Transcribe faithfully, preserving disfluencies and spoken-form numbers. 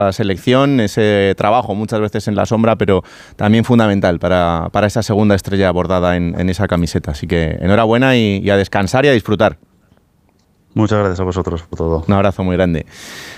la selección, ese trabajo muchas veces en la sombra, pero también fundamental para, para esa segunda estrella bordada en, en esa camiseta. Así que enhorabuena y, y a descansar y a disfrutar. Muchas gracias a vosotros por todo. Un abrazo muy grande.